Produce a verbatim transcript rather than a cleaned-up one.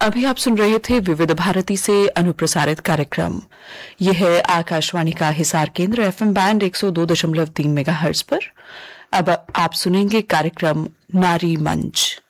अभी आप सुन रहे थे विविध भारती से अनुप्रसारित कार्यक्रम। यह है आकाशवाणी का हिसार केंद्र एफएम बैंड एक सौ दो दशमलव तीन मेगाहर्ट्ज पर। अब आप सुनेंगे कार्यक्रम नारी मंच।